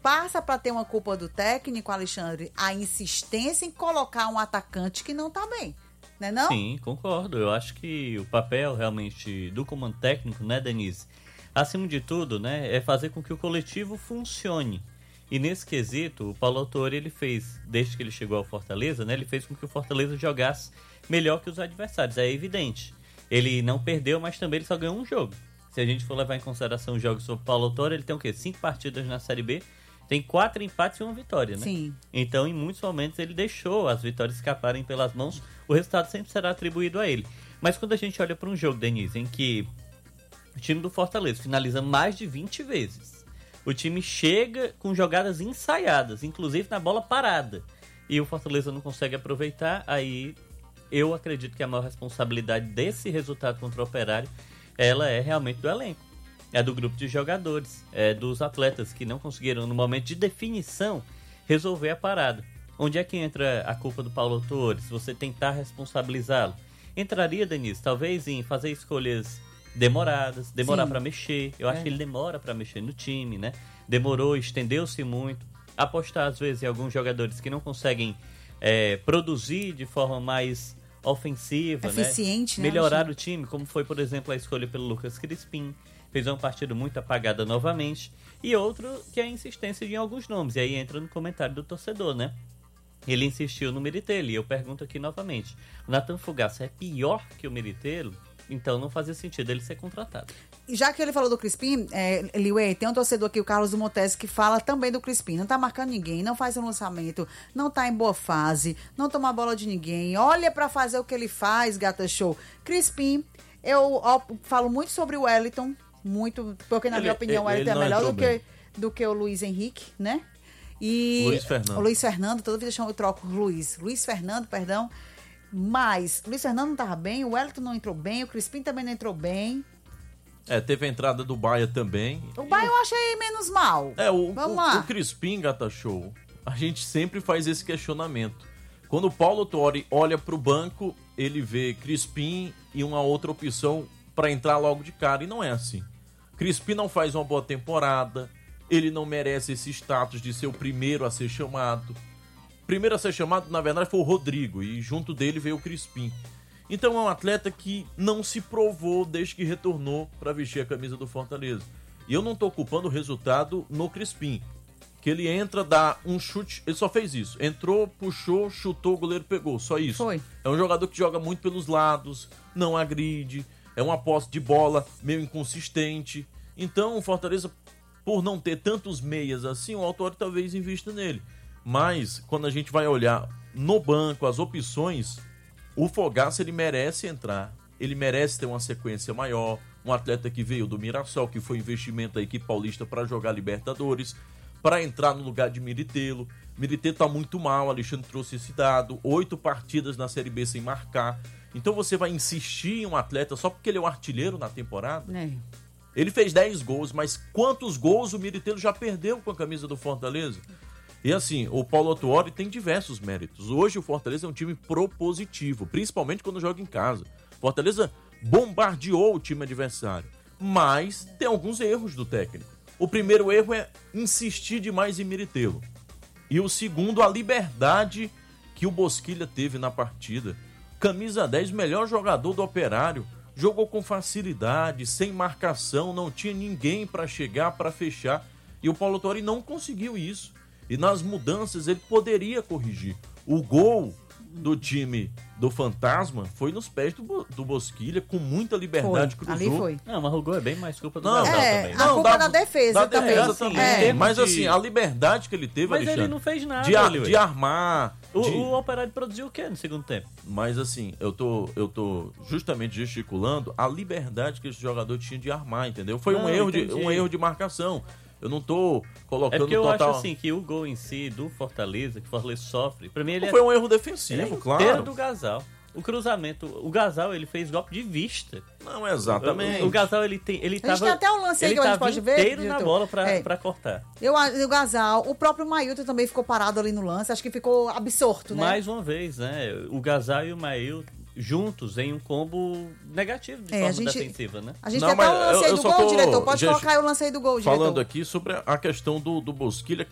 passa para ter uma culpa do técnico, Alexandre, a insistência em colocar um atacante que não tá bem, né não? Sim, concordo. Eu acho que o papel realmente do comando técnico, né, Denise, acima de tudo, né, é fazer com que o coletivo funcione. E nesse quesito, o Paulo Autuori, ele fez, desde que ele chegou ao Fortaleza, né, ele fez com que o Fortaleza jogasse melhor que os adversários, é evidente. Ele não perdeu, mas também ele só ganhou um jogo. Se a gente for levar em consideração os jogos sobre o Paulo Autuori, ele tem o quê? 5 partidas na Série B, tem 4 empates e 1 vitória, né? Sim. Então, em muitos momentos, ele deixou as vitórias escaparem pelas mãos, o resultado sempre será atribuído a ele. Mas quando a gente olha para um jogo, Denise, em que o time do Fortaleza finaliza mais de 20 vezes, o time chega com jogadas ensaiadas, inclusive na bola parada, e o Fortaleza não consegue aproveitar, aí eu acredito que a maior responsabilidade desse resultado contra o Operário, ela é realmente do elenco. É do grupo de jogadores, é dos atletas que não conseguiram, no momento de definição, resolver a parada. Onde é que entra a culpa do Paulo Autuori? Se você tentar responsabilizá-lo. Entraria, Denise, talvez em fazer escolhas demoradas, demorar para mexer. Eu acho que ele demora para mexer no time, né? Demorou, estendeu-se muito. Apostar, às vezes, em alguns jogadores que não conseguem produzir de forma mais ofensiva, eficiente, né? Melhorar o time, como foi, por exemplo, a escolha pelo Lucas Crispim. Fez uma partida muito apagada novamente. E outro que é a insistência em alguns nomes. E aí entra no comentário do torcedor, né? Ele insistiu no Meritelo. E eu pergunto aqui novamente. O Nathan Fogaça é pior que o Meritelo? Então não fazia sentido ele ser contratado. E já que ele falou do Crispim, Liuê, tem um torcedor aqui, o Carlos do Montese, que fala também do Crispim. Não tá marcando ninguém, não faz um lançamento, não tá em boa fase, não toma a bola de ninguém. Olha pra fazer o que ele faz, Gata Show. Crispim, eu falo muito sobre o Wellington, muito, porque na minha opinião o Wellington é melhor do que o Luiz Henrique, né? E o Luiz Fernando, toda vez eu troco Luiz Fernando, perdão. Mas o Luiz Fernando não estava bem, o Wellington não entrou bem, o Crispim também não entrou bem. Teve a entrada do Baia também. O Baia eu achei menos mal. Vamos lá. O Crispim, Gata Show, a gente sempre faz esse questionamento. Quando o Paulo Autuori olha pro banco, ele vê Crispim e uma outra opção para entrar logo de cara, e não é assim. Crispim não faz uma boa temporada, ele não merece esse status de ser o primeiro a ser chamado. O primeiro a ser chamado, na verdade, foi o Rodrigo, e junto dele veio o Crispim. Então é um atleta que não se provou desde que retornou para vestir a camisa do Fortaleza. E eu não estou culpando o resultado no Crispim, que ele entra, dá um chute, ele só fez isso. Entrou, puxou, chutou, o goleiro pegou, só isso. Foi. É um jogador que joga muito pelos lados, não agride, é uma posse de bola meio inconsistente. Então o Fortaleza, por não ter tantos meias assim, o Autuori talvez invista nele. Mas, quando a gente vai olhar no banco as opções, o Fogaça, ele merece entrar, ele merece ter uma sequência maior, um atleta que veio do Mirassol, que foi investimento da equipe paulista para jogar Libertadores, para entrar no lugar de Meritelo. Meritelo tá muito mal, Alexandre trouxe esse dado, 8 partidas na Série B sem marcar. Então você vai insistir em um atleta só porque ele é o artilheiro na temporada? Ele fez 10 gols, mas quantos gols o Meritelo já perdeu com a camisa do Fortaleza? E assim, o Paulo Autuori tem diversos méritos. Hoje o Fortaleza é um time propositivo, principalmente quando joga em casa. Fortaleza bombardeou o time adversário, mas tem alguns erros do técnico. O primeiro erro é insistir demais em Meritelo. E o segundo, a liberdade que o Bosquilha teve na partida. Camisa 10, melhor jogador do Operário. Jogou com facilidade, sem marcação, não tinha ninguém para chegar, para fechar. E o Paulo Autuori não conseguiu isso. E nas mudanças ele poderia corrigir. O gol do time do Fantasma foi nos pés do Bosquilha, com muita liberdade, cruzou. Ali foi. Não, mas o gol é bem mais culpa do Gasal também. A culpa da defesa também. Mas assim, a liberdade que ele teve, mas Alexandre, ele não fez nada de armar. O Operário produziu o quê no segundo tempo? Mas assim, eu tô justamente gesticulando a liberdade que esse jogador tinha de armar, entendeu? Foi um erro de marcação. Eu não tô colocando porque eu total... acho assim que o gol em si do Fortaleza, que o Fortaleza sofre, pra mim ele foi um erro defensivo, claro. Do Gasal. O cruzamento, o Gasal, ele fez golpe de vista. Não, exatamente. O Gasal, ele tava... A gente tem até um lance aí que a gente pode ver. Inteiro na bola pra cortar. O Gasal, o próprio Mailton também ficou parado ali no lance, acho que ficou absorto, né? Mais uma vez, né? O Gasal e o Mailton juntos em um combo negativo de forma defensiva, né? A gente tem até o lance aí do gol, diretor. Pode colocar aí o lance aí do gol, diretor. Falando aqui sobre a questão do Bosquilha,